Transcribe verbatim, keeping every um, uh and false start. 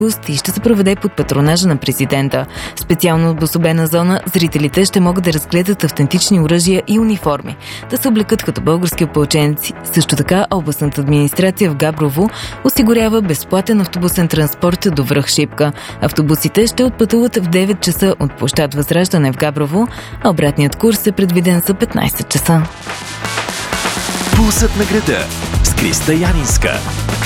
и ще се проведе под патронажа на президента. Специално обособена зона зрителите ще могат да разгледат автентични оръжия и униформи, да се облекат като български опълченци. Също така областната администрация в Габрово осигурява безплатен автобусен транспорт до връх Шипка. Автобусите ще отпътуват в девет часа от площад Възраждане в Габрово, а обратният курс е предвиден за петнайсет часа. Пулсът на града с Криста Янинска.